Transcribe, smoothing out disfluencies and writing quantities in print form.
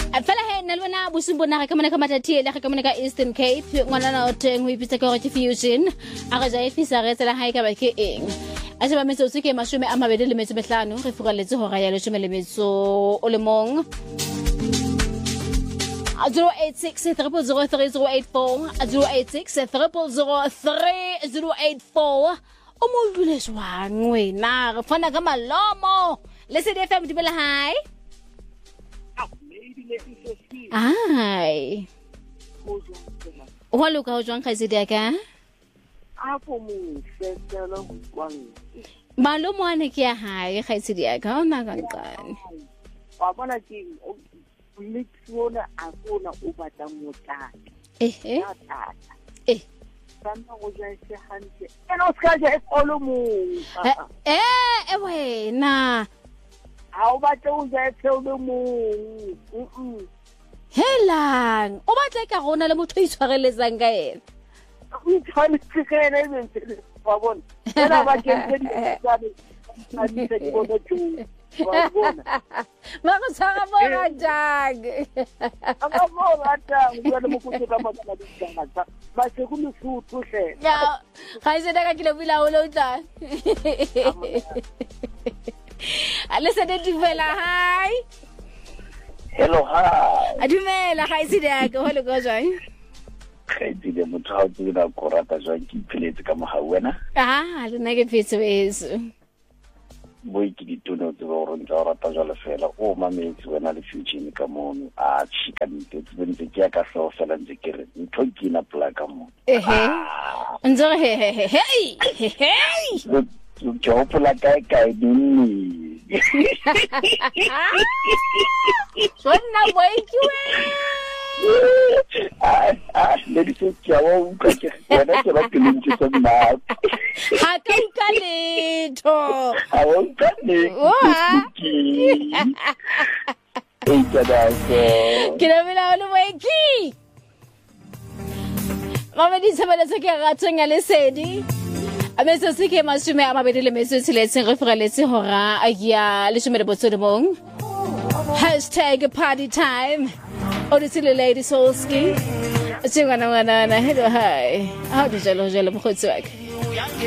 Fela he nna le wena bosumbo na ka mona ka matati le ka mona ka Eastern Cape ngwana na o teng ho ipitsa ka gore fusion a ga ja ifisa re tsela hae ka ba ke eng a se ba metsotso ke 25 re furaletse hora ya 10 o le mong 086 3003084 086 3003084 o mo dule jwang wena re fana ka malomo le se DFM di bela hai ai wa luka ho jwang khaisi dia ka apo mo setela kwang malomo ane ke ya hae khaisi dia ka ona ka nqane wa bona ke mix wona akona o batla motata sana go ja se hantle eno ska ja ekolo mo wena ha o batla o ja ekolo mo helang o batla ka gona le motho itshwareletsang ka ena o tshwanetse ka ena ntse wa bona ena ba ke di tsane a di se go no tu wa bona ma go tsara mo ratang ama mo ratang o le mo go tsaka magana di tsana ba se go le futhu hle ya ga se daga ke le bila o lo tla ale se de divela hai hello hi adumela ga ise dia ka ho le go jang khaiti le motho ha o tsena go rata jang ke philetse ka moga wena le nna ke phetse beso boy ke ditono tse go rontsha o rata jalo fela o mametsi wena le future ka mono a tshika ntse bentse ke ka so fela ntse ke re ntho ke na plaka mo nzo hey ke hopola kae dinni Sonna boikiwe le di se ke wa o ka ke wena ke ba ke lentse so nna ha ka uka letho ha o ka ne e kada so ke na bila o le boiki mama di sebele se ke ratsenga le sedi Ameso sike masume amabedi le meso siletseng re furaletse hora ya le shumele botsodimong #partytime odisile lady solski tsingwana ngwana hello hi how did you jalo mkhotsi wake